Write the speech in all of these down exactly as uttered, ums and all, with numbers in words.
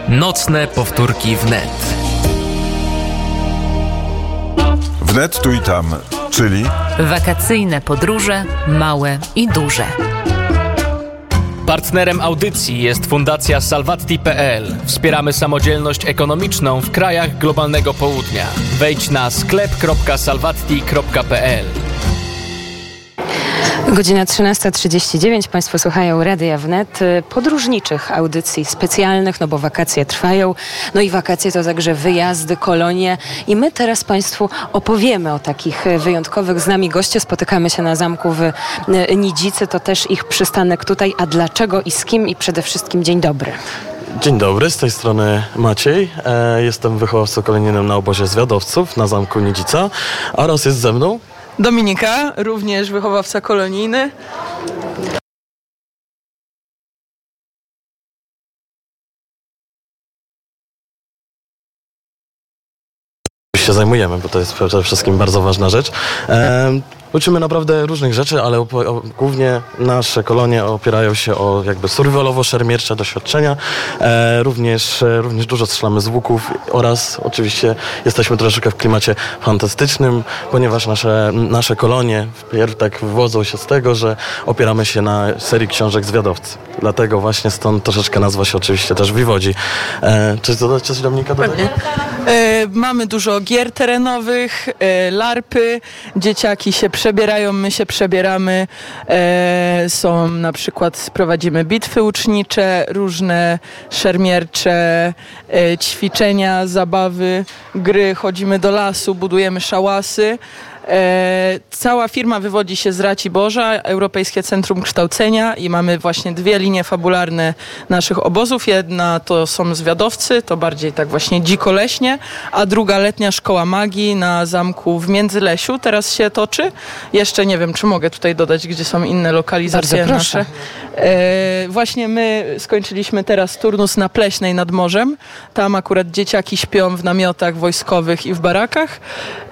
Nocne powtórki wnet. Wnet tu i tam, czyli wakacyjne podróże, małe i duże. Partnerem audycji jest Fundacja Salvatti kropka pe el. Wspieramy samodzielność ekonomiczną w krajach globalnego południa. Wejdź na sklep kropka salvatti kropka pe el. Godzina trzynasta trzydzieści dziewięć. Państwo słuchają Radia Wnet, podróżniczych audycji specjalnych, no bo wakacje trwają. No i wakacje to także wyjazdy, kolonie. I my teraz Państwu opowiemy o takich wyjątkowych. Z nami goście. Spotykamy się na zamku w Nidzicy. To też ich przystanek tutaj. A dlaczego i z kim? I przede wszystkim dzień dobry. Dzień dobry, z tej strony Maciej. E, jestem wychowawcą kolonijnym na obozie zwiadowców na zamku Nidzica. Oraz jest ze mną Dominika, również wychowawca kolonijny. się zajmujemy, bo to jest przede wszystkim bardzo ważna rzecz. E, uczymy naprawdę różnych rzeczy, ale op- o, głównie nasze kolonie opierają się o jakby survivalowo-szermiercze doświadczenia. E, również, e, również dużo strzelamy z łuków oraz oczywiście jesteśmy troszeczkę w klimacie fantastycznym, ponieważ nasze, nasze kolonie wpierw tak wywodzą się z tego, że opieramy się na serii książek Zwiadowcy. Dlatego właśnie stąd troszeczkę nazwa się oczywiście też wywodzi. E, czy dodać coś, Dominika? Pewnie. E, mamy dużo gier terenowych, e, larpy, dzieciaki się przebierają, my się przebieramy. E, są na przykład, prowadzimy bitwy ucznicze, różne szermiercze e, ćwiczenia, zabawy, gry, chodzimy do lasu, budujemy szałasy. E, cała firma wywodzi się z Raciborza, Europejskie Centrum Kształcenia, i mamy właśnie dwie linie fabularne naszych obozów. Jedna to są zwiadowcy, to bardziej tak właśnie dzikoleśnie, a druga letnia szkoła magii na zamku w Międzylesiu teraz się toczy. Jeszcze nie wiem, czy mogę tutaj dodać, gdzie są inne lokalizacje nasze. E, właśnie my skończyliśmy teraz turnus na Pleśnej nad morzem. Tam akurat dzieciaki śpią w namiotach wojskowych i w barakach. E,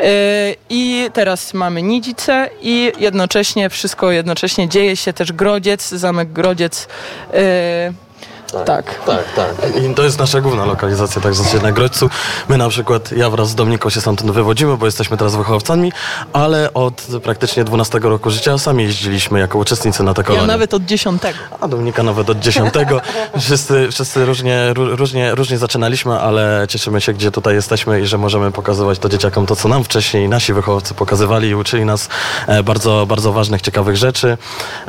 I teraz Teraz mamy Nidzicę i jednocześnie wszystko jednocześnie dzieje się też Grodziec, zamek Grodziec. Yy, Tak, tak, tak, tak. I to jest nasza główna lokalizacja, tak zasadzie na Grodźcu. My na przykład, ja wraz z Dominiką się stamtąd wywodzimy, bo jesteśmy teraz wychowawcami, ale od praktycznie dwunastego roku życia sami jeździliśmy jako uczestnicy na te kolonie. Ja nawet od dziesiątego. A Dominika nawet od dziesiątego. Wszyscy, wszyscy różnie, różnie, różnie zaczynaliśmy, ale cieszymy się, gdzie tutaj jesteśmy i że możemy pokazywać to dzieciakom to, co nam wcześniej nasi wychowawcy pokazywali i uczyli nas e, bardzo, bardzo ważnych, ciekawych rzeczy.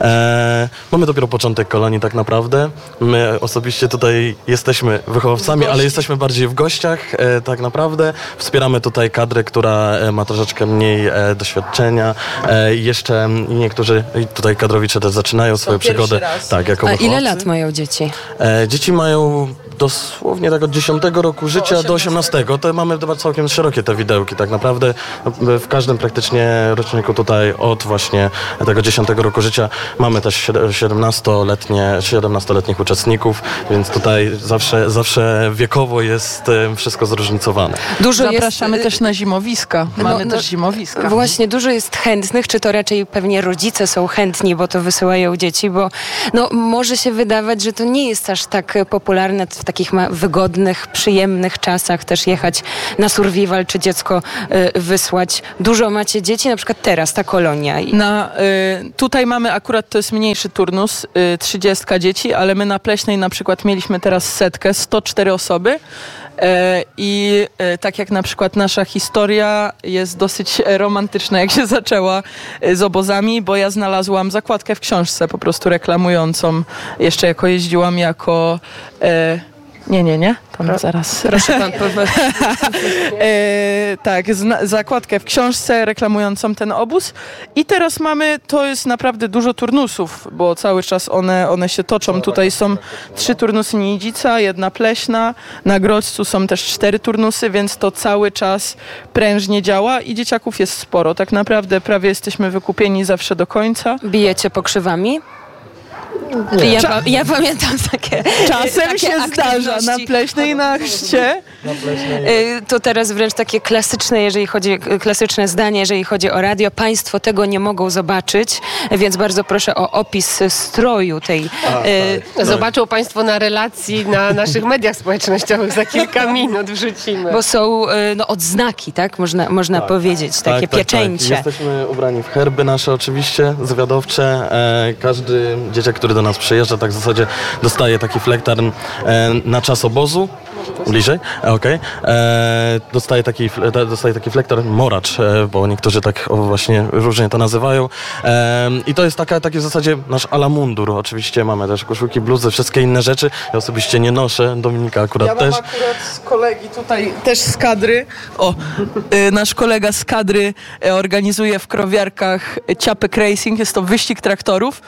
E, mamy dopiero początek kolonii tak naprawdę. My osobiście tutaj jesteśmy wychowawcami, ale jesteśmy bardziej w gościach e, tak naprawdę. Wspieramy tutaj kadrę, która e, ma troszeczkę mniej e, doświadczenia. E, jeszcze niektórzy tutaj kadrowicze też zaczynają swoją przygodę. Tak, jako A wychowawcy. ile lat mają dzieci? E, dzieci mają dosłownie tak od dziesiątego roku życia do osiemnastego. To mamy całkiem szerokie te widełki tak naprawdę. W każdym praktycznie roczniku tutaj od właśnie tego dziesiątego roku życia mamy też siedemnastoletnie, siedemnastoletnich uczestników, więc tutaj zawsze, zawsze wiekowo jest wszystko zróżnicowane. Dużo Zapraszamy jest, też na zimowiska. Mamy no, no, też zimowiska. Właśnie, dużo jest chętnych, czy to raczej pewnie rodzice są chętni, bo to wysyłają dzieci, bo no, może się wydawać, że to nie jest aż tak popularne w takich ma wygodnych, przyjemnych czasach też jechać na survival, czy dziecko y, wysłać. Dużo macie dzieci, na przykład teraz ta kolonia. Na, y, tutaj mamy akurat, to jest mniejszy turnus, y, trzydzieści dzieci, ale my na Pleśnej na przykład mieliśmy teraz setkę, sto cztery osoby. I tak jak na przykład nasza historia jest dosyć romantyczna, jak się zaczęła z obozami, bo ja znalazłam zakładkę w książce po prostu reklamującą, jeszcze jako jeździłam jako... E, nie, nie, nie. Tam Pro, zaraz. Proszę pan. e, tak, zna, zakładkę w książce reklamującą ten obóz. I teraz mamy, to jest naprawdę dużo turnusów, bo cały czas one, one się toczą. Tutaj są trzy turnusy Nidzica, jedna Pleśna. Na Grodzcu są też cztery turnusy, więc to cały czas prężnie działa i dzieciaków jest sporo. Tak naprawdę prawie jesteśmy wykupieni zawsze do końca. Bijecie pokrzywami? Ja, ja pamiętam takie Czasem takie się zdarza na Pleśnej i na chrzcie. Y, To teraz wręcz takie klasyczne, jeżeli chodzi, klasyczne zdanie, jeżeli chodzi o radio. Państwo tego nie mogą zobaczyć, więc bardzo proszę o opis stroju tej... A, y, tak. Zobaczą Państwo na relacji na naszych mediach społecznościowych. Za kilka minut wrzucimy. Bo są y, no, odznaki, tak? Można, można powiedzieć, takie pieczęcie. Tak. Jesteśmy ubrani w herby nasze oczywiście, zwiadowcze. E, każdy dzieciak, który do nas przyjeżdża, tak w zasadzie dostaje taki flektar e, na czas obozu. Bliżej? Okej. Okay. Dostaje, taki, dostaje taki flektor, moracz, e, bo niektórzy tak o, właśnie różnie to nazywają. E, I to jest taka, taki w zasadzie nasz ala mundur. Oczywiście mamy też koszulki, bluzy, wszystkie inne rzeczy. Ja osobiście nie noszę, Dominika akurat ja też. Ja mam akurat z kolegi tutaj też z kadry. O, y, nasz kolega z kadry y, organizuje w Krowiarkach Ciapek Racing. Jest to wyścig traktorów.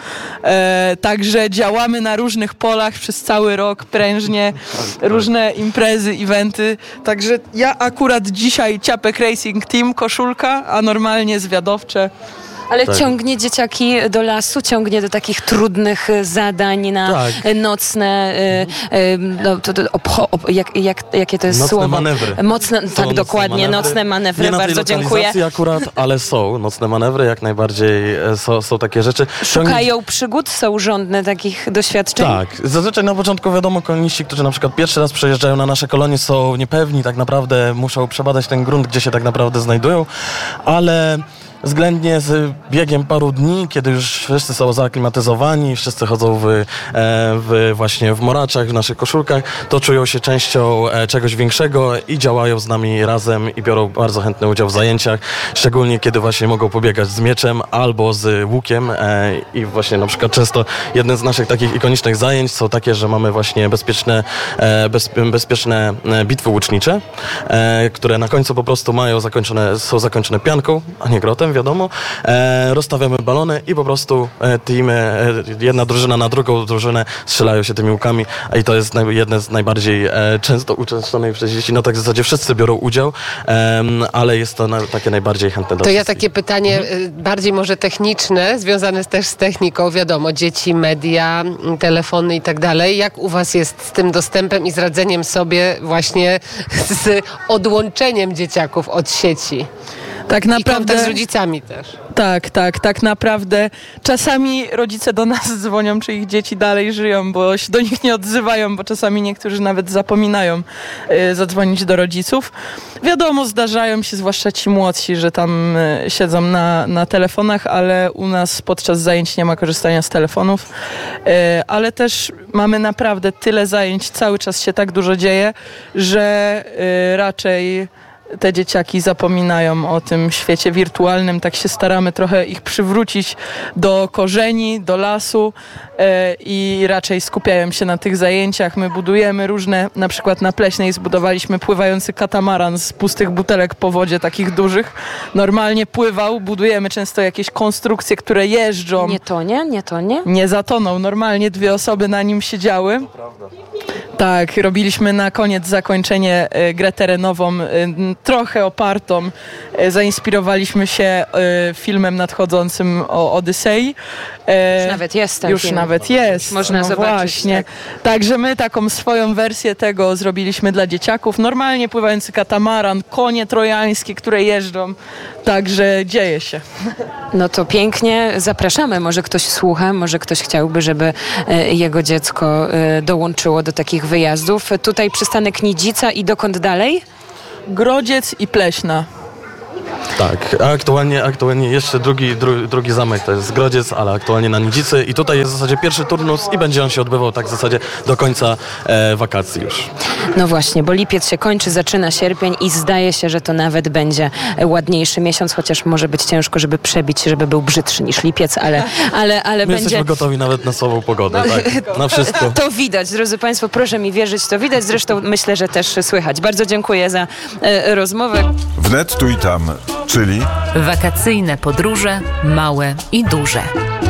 E, także działamy na różnych polach przez cały rok, prężnie, różne imprezy, eventy. Także ja akurat dzisiaj Ciapek Racing Team, koszulka, a normalnie zwiadowcze. Ale Tak. ciągnie dzieciaki do lasu, ciągnie do takich trudnych e, zadań na Tak. e, nocne, e, e, no, to, to, obcho, ob, jak, jak, jakie to jest Nocne słowo? manewry. Mocne, Są tak, nocne dokładnie, manewry. nocne manewry, Nie na tej bardzo dziękuję. lokalizacji akurat, ale są nocne manewry, jak najbardziej e, są, są takie rzeczy. Szukają przygód, są żądne takich doświadczeń? Tak, zazwyczaj na początku wiadomo, koloniści, którzy na przykład pierwszy raz przyjeżdżają na nasze kolonie, są niepewni, tak naprawdę muszą przebadać ten grunt, gdzie się tak naprawdę znajdują, ale względnie z biegiem paru dni, kiedy już wszyscy są zaaklimatyzowani, wszyscy chodzą w, e, w właśnie w moraczach, w naszych koszulkach, to czują się częścią e, czegoś większego i działają z nami razem i biorą bardzo chętny udział w zajęciach, szczególnie kiedy właśnie mogą pobiegać z mieczem albo z łukiem e, i właśnie na przykład często jedne z naszych takich ikonicznych zajęć są takie, że mamy właśnie bezpieczne, e, bez, bezpieczne bitwy łucznicze, e, które na końcu po prostu mają zakończone, są zakończone pianką, a nie grotem, wiadomo. E, rozstawiamy balony i po prostu e, teamy, e, jedna drużyna na drugą drużynę strzelają się tymi łukami, a i to jest naj, jedne z najbardziej e, często uczęszczanych przez dzieci. No tak w zasadzie wszyscy biorą udział, e, ale jest to na, takie najbardziej chętne do To ja wszystkich. takie pytanie mhm. bardziej może techniczne, związane też z techniką, wiadomo, dzieci, media, telefony i tak dalej. Jak u was jest z tym dostępem i z radzeniem sobie właśnie z odłączeniem dzieciaków od sieci? Tak I naprawdę. kontakt z rodzicami też. Tak, tak, tak naprawdę. Czasami rodzice do nas dzwonią, czy ich dzieci dalej żyją, bo się do nich nie odzywają, bo czasami niektórzy nawet zapominają y, zadzwonić do rodziców. Wiadomo, zdarzają się, zwłaszcza ci młodsi, że tam y, siedzą na, na telefonach, ale u nas podczas zajęć nie ma korzystania z telefonów. Y, ale też mamy naprawdę tyle zajęć, cały czas się tak dużo dzieje, że y, raczej te dzieciaki zapominają o tym świecie wirtualnym, tak się staramy trochę ich przywrócić do korzeni, do lasu e, i raczej skupiają się na tych zajęciach. My budujemy różne, na przykład na Pleśnej zbudowaliśmy pływający katamaran z pustych butelek po wodzie, takich dużych. Normalnie pływał, budujemy często jakieś konstrukcje, które jeżdżą. Nie tonie, nie tonie? Nie zatonął, normalnie dwie osoby na nim siedziały. Tak, robiliśmy na koniec zakończenie e, grę terenową, e, trochę opartą. E, zainspirowaliśmy się e, filmem nadchodzącym o Odysei. E, Już nawet jest ten Już film. nawet jest. Można no zobaczyć, Właśnie. tak. Także my taką swoją wersję tego zrobiliśmy dla dzieciaków. Normalnie pływający katamaran, konie trojańskie, które jeżdżą. Także dzieje się. No to pięknie, zapraszamy. Może ktoś słucha, może ktoś chciałby, żeby e, jego dziecko e, dołączyło do takich wyjazdów. Tutaj przystanek Nidzica i dokąd dalej? Grodziec i Pleśna. Tak, a aktualnie, aktualnie jeszcze drugi, dru, drugi zamek to jest Grodziec, ale aktualnie na Nidzicy i tutaj jest w zasadzie pierwszy turnus i będzie on się odbywał tak w zasadzie do końca e, wakacji już. No właśnie, bo lipiec się kończy, zaczyna sierpień i zdaje się, że to nawet będzie ładniejszy miesiąc, chociaż może być ciężko, żeby przebić, żeby był brzydszy niż lipiec, ale, ale, ale My będzie... jesteśmy gotowi nawet na słabą pogodę, tak, na wszystko. To widać, drodzy Państwo, proszę mi wierzyć, to widać, zresztą myślę, że też słychać. Bardzo dziękuję za e, rozmowę. Wnet tu i tam, czyli Wakacyjne podróże małe i duże.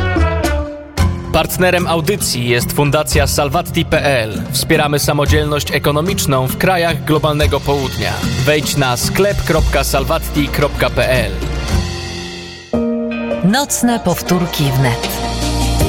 Partnerem audycji jest Fundacja Salvatti kropka pe el. Wspieramy samodzielność ekonomiczną w krajach globalnego południa. Wejdź na sklep kropka salvatti kropka pe el. Nocne powtórki wnet.